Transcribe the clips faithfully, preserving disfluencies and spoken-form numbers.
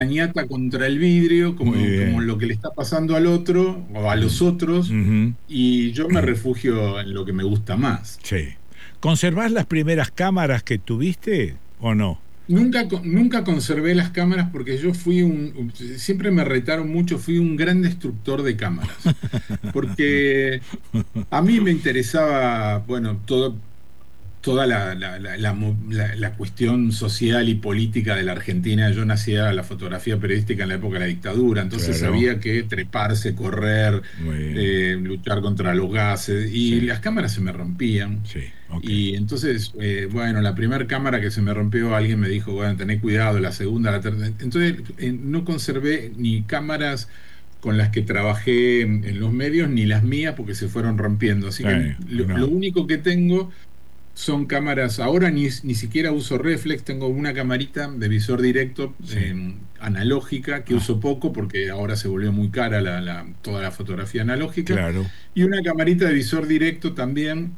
ñata contra el vidrio, Muy como, como bien. lo que le está pasando al otro o a los Mm. otros, Ujú. y yo me refugio en lo que me gusta más. Sí. ¿Conservás las primeras cámaras que tuviste o no? Nunca, co- nunca conservé las cámaras porque yo fui un, siempre me retaron mucho, fui un gran destructor de cámaras, porque a mí me interesaba, bueno, todo, toda la, la, la, la mo- la- la cuestión social y política de la Argentina. Yo nacía la fotografía periodística en la época de la dictadura, entonces Claro. había que treparse, correr, Muy bien. eh, luchar contra los gases, Sí, y las cámaras se me rompían. sí, ok. Y entonces, eh, bueno, la primera cámara que se me rompió, alguien me dijo, bueno, tené cuidado, la segunda, la tercera. Entonces, eh, no conservé ni cámaras con las que trabajé en, en los medios, ni las mías porque se fueron rompiendo. Así Sí, que y lo lo no. único que tengo son cámaras, ahora ni, ni siquiera uso reflex, tengo una camarita de visor directo, Sí. eh, analógica, que Ah, uso poco porque ahora se volvió muy cara la, la- toda la fotografía analógica, claro. y una camarita de visor directo también,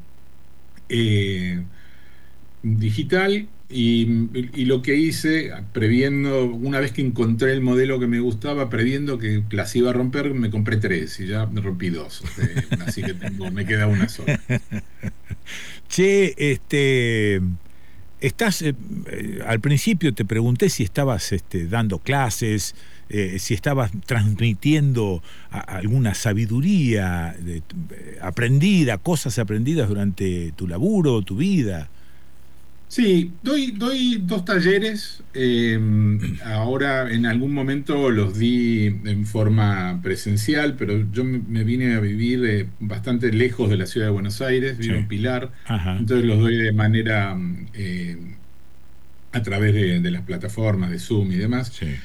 eh, digital. Y, y lo que hice, previendo, una vez que encontré el modelo que me gustaba, previendo que las iba a romper, me compré tres y ya me rompí dos. Eh, así que tengo, me queda una sola. Che, este, estás, eh, eh, al principio te pregunté si estabas este, dando clases, eh, si estabas transmitiendo a- alguna sabiduría de- eh, aprendida, cosas aprendidas durante tu laburo, tu vida. Sí, doy, doy dos talleres. Eh, ahora en algún momento los di en forma presencial, pero yo me, me vine a vivir eh, bastante lejos de la ciudad de Buenos Aires, Sí. vivo en Pilar, Ajá. entonces los doy de manera mm, eh, a través de, de las plataformas de Zoom y demás. Sí.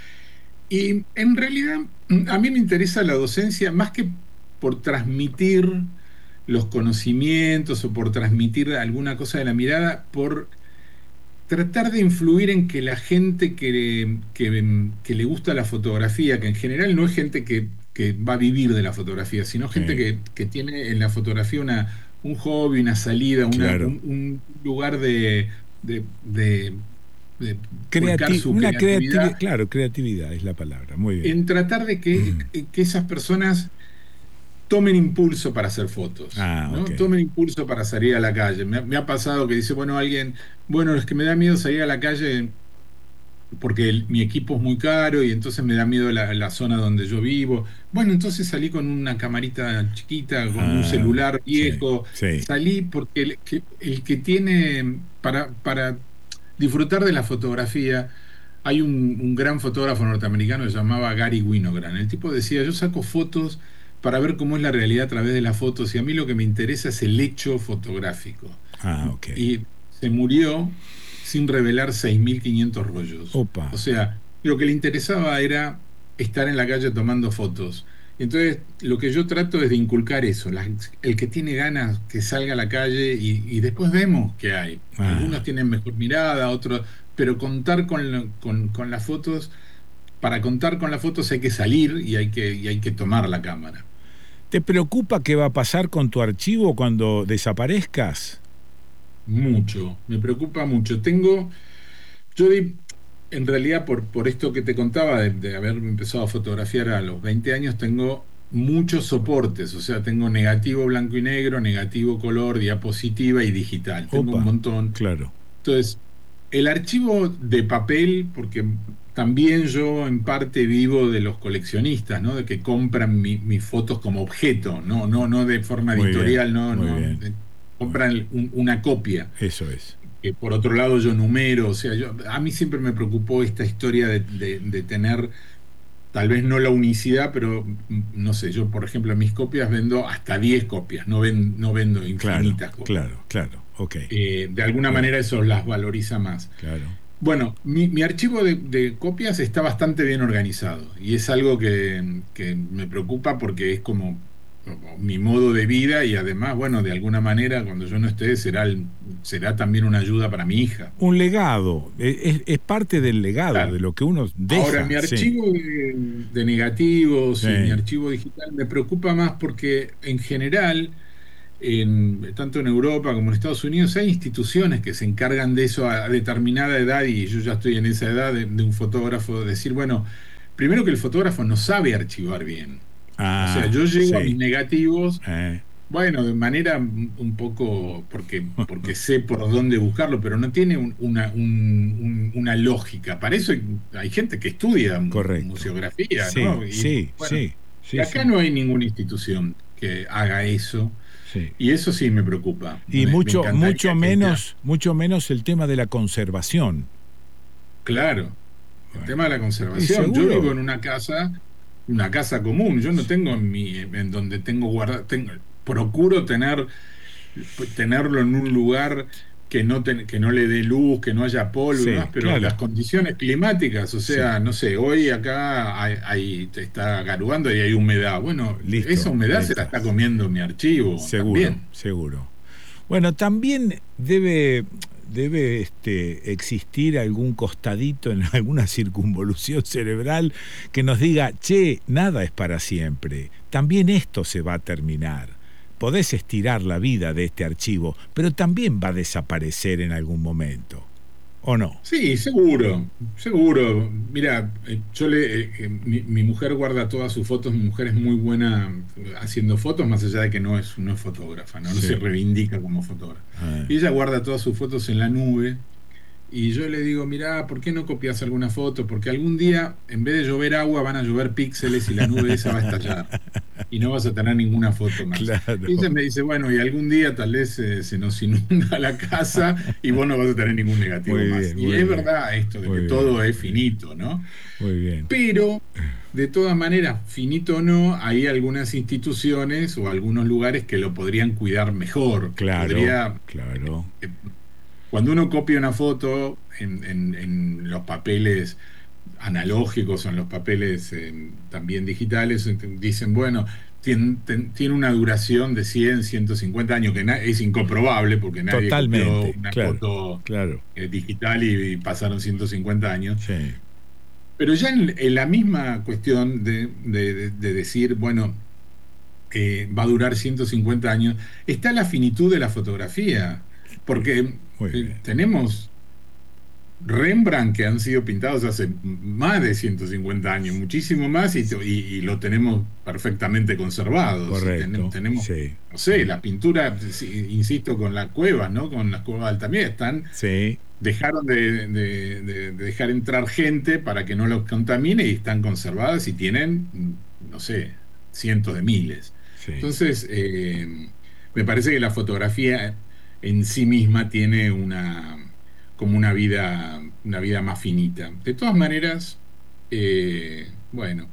Y en realidad mm, a mí me interesa la docencia más que por transmitir los conocimientos o por transmitir alguna cosa de la mirada, por tratar de influir en que la gente que, que, que le gusta la fotografía, que en general no es gente que, que va a vivir de la fotografía, sino gente Sí. que, que tiene en la fotografía una, un hobby, una salida, una, Claro. un, un lugar de, de, de- de volcar Creati- su una creatividad, creatividad, claro, creatividad es la palabra. Muy bien. en tratar de que, que esas personas tomen impulso para hacer fotos, Ah, ok. ¿no? Tomen impulso para salir a la calle. Me, ha me ha pasado que dice, bueno, alguien, bueno, es que me da miedo salir a la calle porque el- mi equipo es muy caro y entonces me da miedo la, la zona donde yo vivo. Bueno, entonces salí con una camarita chiquita, con un Ah, celular sí, viejo. sí. Salí porque el que, el que tiene, para, para disfrutar de la fotografía, hay un, un gran fotógrafo norteamericano que se llamaba Gary Winogrand. El tipo decía, yo saco fotos para ver cómo es la realidad a través de las fotos, y a mí lo que me interesa es el hecho fotográfico. Ah, ok. Y se murió sin revelar seis mil quinientos rollos. Opa. O sea, lo que le interesaba era estar en la calle tomando fotos. Entonces, lo que yo trato es de inculcar eso, la- el que tiene ganas que salga a la calle, y, y después vemos qué hay. Algunos Ah. tienen mejor mirada, otros, pero contar con, lo- con, con las fotos, para contar con las fotos hay que salir y hay que, y hay que tomar la cámara. ¿Te preocupa qué va a pasar con tu archivo cuando desaparezcas? Mucho, me preocupa mucho. Tengo, yo di, en realidad, por, por esto que te contaba, de, de haber empezado a fotografiar a los veinte años, tengo muchos soportes, o sea, tengo negativo blanco y negro, negativo color, diapositiva y digital, tengo un Opa, montón. claro. Entonces, el archivo de papel, porque también yo en parte vivo de los coleccionistas, ¿no? De que compran mi- mis fotos como objeto, no, no, no de forma Muy bien, editorial, no, muy no, bien. de- Muy- compran un- una copia, Eso es. que por otro lado yo numero. O sea, yo, a mí siempre me preocupó esta historia de, de- de tener, tal vez no la unicidad, pero mm, no sé, yo por ejemplo en mis copias vendo hasta diez copias, no, ven- no vendo Claro, infinitas copias. claro, claro. Ok. Eh, de alguna Bien, manera eso las valoriza más. claro. Bueno, mi, mi archivo de, de copias está bastante bien organizado, y es algo que, que me preocupa porque es como, como mi modo de vida, y además, bueno, de alguna manera cuando yo no esté será, el- será también una ayuda para mi hija. Un legado. e- Es, es parte del legado, de Claro. lo que uno Ahora, mi deja. Sí, archivo de, de negativos y mi sí. archivo digital me preocupa más porque en general, en- tanto en Europa como en Estados Unidos, hay instituciones que se encargan de eso a, a determinada edad, y yo ya estoy en esa edad de, de un fotógrafo, de decir, bueno, primero que el fotógrafo no sabe archivar bien. O sea, Ah, yo llego a mis sí. negativos, Eh, bueno, de manera un poco, porque, porque sé por dónde buscarlo, pero no tiene un- una, un- un- una lógica. Para eso hay, hay gente que estudia correcto. museografía, Sí, ¿no? Y sí, bueno, sí, y sí, acá sí, no hay ninguna institución que haga eso, sí. y eso sí me preocupa. Y Me, me mucho, encantaría mucho que este, menos, mucho menos el tema de la conservación. claro, el tema de la Y conservación. Yo vivo seguro, en una casa, una casa común. Yo no tengo en mi, en donde tengo guardado, tengo, procuro tener, tenerlo en un lugar que no, ten- que no le dé luz, que no haya polvo y demás, sí, pero las claro, condiciones climáticas, o sí, sea, no sé, hoy acá hay, hay- está garugando y hay humedad. Bueno, esa listo, humedad se la listo. está comiendo mi archivo Seguro, también. seguro. Bueno, también debe, debe este, existir algún costadito en alguna circunvolución cerebral que nos diga, che, nada es para siempre, también esto se va a terminar. Podés estirar la vida de este archivo, pero también va a desaparecer en algún momento, ¿o no? Sí, seguro, seguro. Mira, eh, yo le, eh, eh, mi, mi mujer guarda todas sus fotos, mi mujer es muy buena eh, haciendo fotos, más allá de que no es, no es fotógrafa, ¿no? No se Sí. reivindica como fotógrafa. Ah, Y ella guarda todas sus fotos en la nube. Y yo le digo, mirá, ¿por qué no copias alguna foto? Porque algún día, en vez de llover agua, van a llover píxeles y la nube esa va a estallar. Y no vas a tener ninguna foto más. Y claro. ella me dice, bueno, y algún día tal vez eh, se nos inunda la casa y vos no vas a tener ningún negativo Muy más. bien, Y muy es bien, verdad esto de que muy bien, todo es finito, ¿no? muy bien. Pero, de todas maneras, finito o no, hay algunas instituciones o algunos lugares que lo podrían cuidar mejor, que Claro, podría claro. eh, cuando uno copia una foto en, en- en los papeles analógicos o en los papeles eh, también digitales, eh, dicen, bueno, tiene, ten- tiene una duración de cien, ciento cincuenta años, que na- es incomprobable porque nadie copió Totalmente, una claro, foto claro. eh, digital y, y pasaron ciento cincuenta años. Sí. Pero ya en, en la misma cuestión de, de- de- de decir, bueno, eh, va a durar ciento cincuenta años, está la finitud de la fotografía, porque Muy eh, bien. tenemos Rembrandt que han sido pintados hace más de ciento cincuenta años, muchísimo más, y, y- y lo tenemos perfectamente conservados. Y ten- Correcto. tenemos, Sí, no sé, sí. la pintura, sí, insisto, con las cuevas, ¿no? Con las cuevas de Altamira, están, Sí, dejaron de, de- de- de dejar entrar gente para que no los contamine y están conservadas y tienen, no sé, cientos de miles. sí. Entonces, eh, me parece que la fotografía en sí misma tiene una como una vida, una vida más finita. De todas maneras, eh, bueno,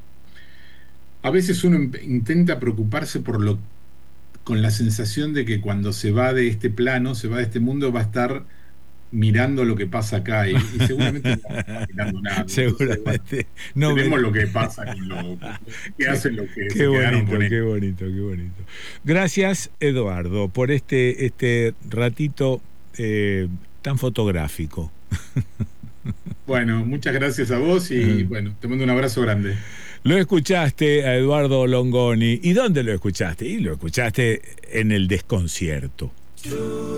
a veces uno in- intenta preocuparse por lo, con la sensación de que cuando se va de este plano, se va de este mundo, va a estar mirando lo que pasa acá y, y seguramente no vamos a estar mirando nada. Entonces, bueno, Seguramente. No me. veremos lo que pasa con lo que Qué, hacen los que qué se quedaron bonito, con qué él. bonito, qué bonito. Gracias, Eduardo, por este, este ratito eh, tan fotográfico. Bueno, muchas gracias a vos y bueno, te mando un abrazo grande. Lo escuchaste a Eduardo Longoni. ¿Y dónde lo escuchaste? Y lo escuchaste en el desconcierto.